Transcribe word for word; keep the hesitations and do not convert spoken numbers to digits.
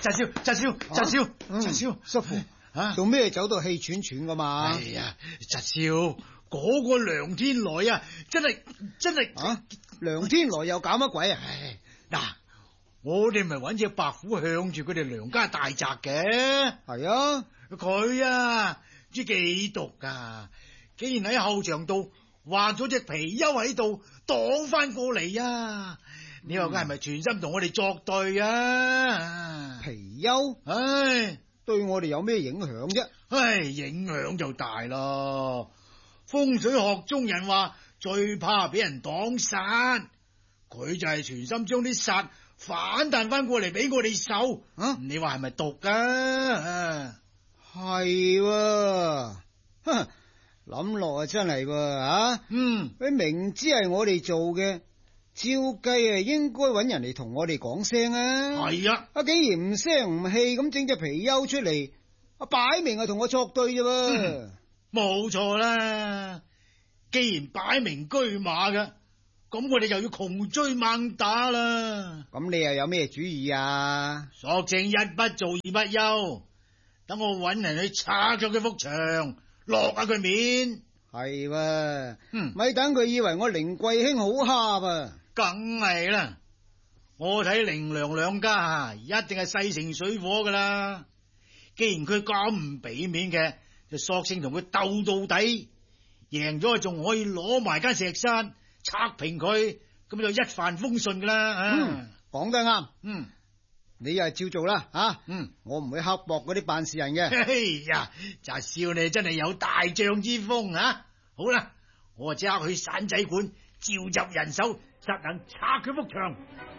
侄少，侄少，侄少，侄少， 叔父啊，做咩走到氣喘喘噶嘛？ 哎呀，侄少，嗰個梁天來啊，真係真係啊！梁天來又搞乜鬼啊？ 唉，嗱，我哋咪揾隻白虎向住佢哋梁家大宅嘅。 係啊， 佢啊，唔知幾毒噶，竟然喺後牆度畫咗隻貔貅喺度擋翻過嚟啊！你話佢係咪全心同我哋作對啊？ 貔貅， 唉， 對我哋有咩影響啫？ 唉，影響就大咯。風水學中人話最怕俾人擋煞，佢就係全心將啲煞反彈翻過嚟俾我哋受。啊，你話係咪毒啊？ 係喎，哼，諗落啊真係喎，啊， 嗯， 佢明知係我哋做嘅。照計啊，應該揾人嚟同我哋講聲啊！ 係啊， 啊竟然唔聲唔氣咁整隻貔貅出嚟，啊擺明係同我作對啫喎！ 冇錯啦，既然擺明車馬嘅，咁我哋就要窮追猛打啦。 咁你又有咩主意啊？ 索性一不做二不休，等我揾人去拆咗佢幅牆，落下佢面。 係喎， 嗯， 咪等佢以為我凌貴兄好蝦啊！ 梗係啦，我睇凌娘兩家啊，一定係勢成水火噶啦。既然佢咁唔俾面嘅，就索性同佢鬥到底，贏咗仲可以攞埋間石山拆平佢，咁就一帆風順噶啦。 嗯，講得啱。 嗯， 你又照做啦，啊， 嗯， 我唔會刻薄嗰啲辦事人嘅。 哎呀，就笑你真係有大將之風啊！好啦，我即刻去散仔館召集人手。實能拆佢幅牆。